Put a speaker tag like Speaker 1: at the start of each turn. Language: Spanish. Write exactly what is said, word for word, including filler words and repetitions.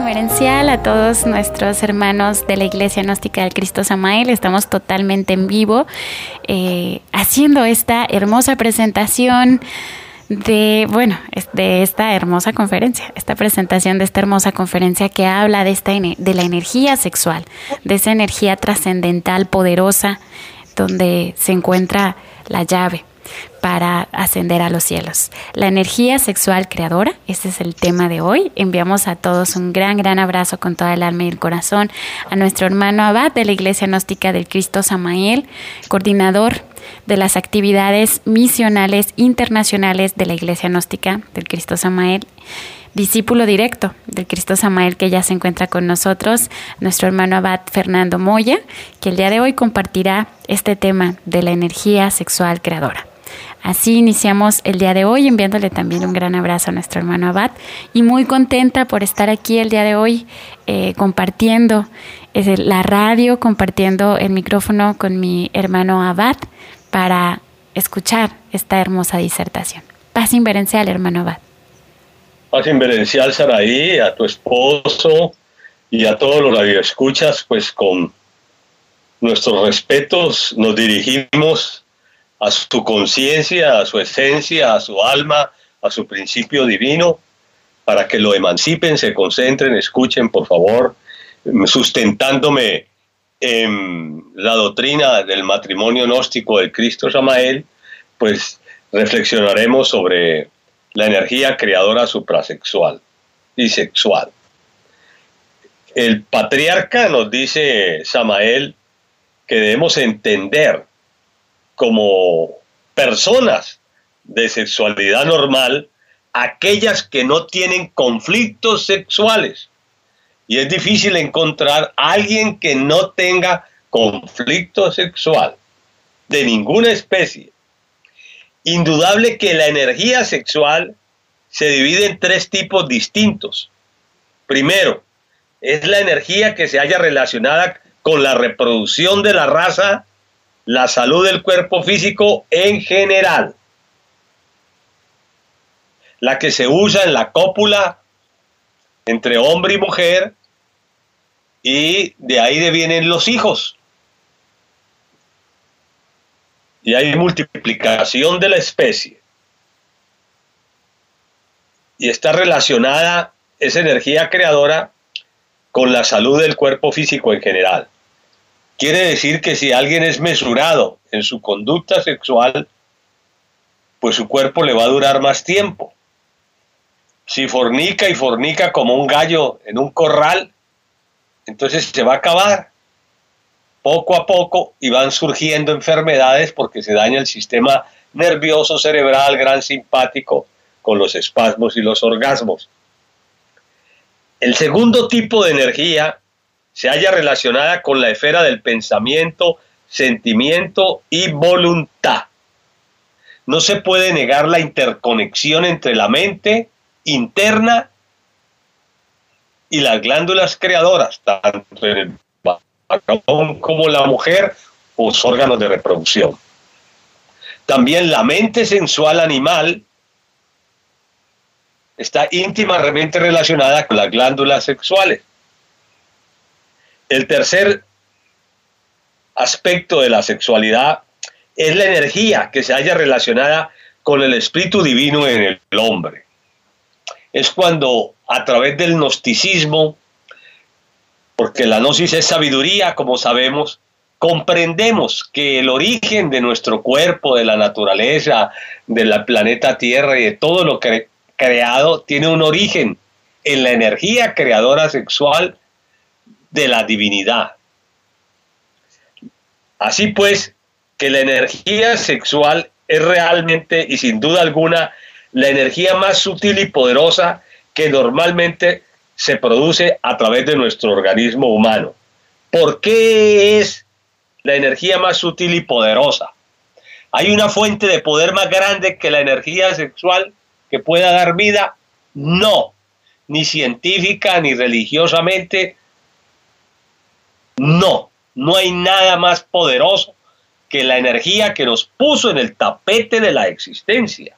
Speaker 1: inmerencial a todos nuestros hermanos de la Iglesia Gnóstica del Cristo Samael. Estamos totalmente en vivo eh, haciendo esta hermosa presentación de, bueno, de esta hermosa conferencia, esta presentación de esta hermosa conferencia que habla de, esta, de la energía sexual, de esa energía trascendental, poderosa, donde se encuentra la llave para ascender a los cielos. La energía sexual creadora, este es el tema de hoy. Enviamos a todos un gran, gran abrazo con toda el alma y el corazón a nuestro hermano Abad de la Iglesia Gnóstica del Cristo Samael, coordinador de las actividades misionales internacionales de la Iglesia Gnóstica del Cristo Samael, discípulo directo del Cristo Samael que ya se encuentra con nosotros, nuestro hermano Abad Fernando Moya, que el día de hoy compartirá este tema de la energía sexual creadora. Así iniciamos el día de hoy, enviándole también un gran abrazo a nuestro hermano Abad y muy contenta por estar aquí el día de hoy eh, compartiendo eh, la radio, compartiendo el micrófono con mi hermano Abad para escuchar esta hermosa disertación. Paz inmerencial, hermano Abad.
Speaker 2: Paz inmerencial, Saraí, a tu esposo y a todos los radioescuchas, pues con nuestros respetos nos dirigimos a su conciencia, a su esencia, a su alma, a su principio divino, para que lo emancipen, se concentren, escuchen, por favor, sustentándome en la doctrina del matrimonio gnóstico del Cristo Samael, pues reflexionaremos sobre la energía creadora suprasexual y sexual. El patriarca nos dice Samael que debemos entender como personas de sexualidad normal aquellas que no tienen conflictos sexuales. Y es difícil encontrar a alguien que no tenga conflicto sexual de ninguna especie. Indudable que la energía sexual se divide en tres tipos distintos. Primero, es la energía que se halla relacionada con la reproducción de la raza, la salud del cuerpo físico en general. La que se usa en la cópula entre hombre y mujer, y de ahí devienen los hijos. Y hay multiplicación de la especie. Y está relacionada esa energía creadora con la salud del cuerpo físico en general. Quiere decir que si alguien es mesurado en su conducta sexual, pues su cuerpo le va a durar más tiempo. Si fornica y fornica como un gallo en un corral, entonces se va a acabar poco a poco y van surgiendo enfermedades porque se daña el sistema nervioso cerebral gran simpático con los espasmos y los orgasmos. El segundo tipo de energía se halla relacionada con la esfera del pensamiento, sentimiento y voluntad. No se puede negar la interconexión entre la mente interna y las glándulas creadoras, tanto en el varón como la mujer, o los órganos de reproducción. También la mente sensual animal está íntimamente relacionada con las glándulas sexuales. El tercer aspecto de la sexualidad es la energía que se halla relacionada con el espíritu divino en el hombre. Es cuando a través del gnosticismo, porque la gnosis es sabiduría, como sabemos, comprendemos que el origen de nuestro cuerpo, de la naturaleza, del planeta Tierra y de todo lo que creado tiene un origen en la energía creadora sexual de la divinidad. Así pues, que la energía sexual es realmente y sin duda alguna la energía más sutil y poderosa que normalmente se produce a través de nuestro organismo humano. ¿Por qué es la energía más sutil y poderosa? ¿Hay una fuente de poder más grande que la energía sexual que pueda dar vida? No, ni científica ni religiosamente. No, no hay nada más poderoso que la energía que nos puso en el tapete de la existencia.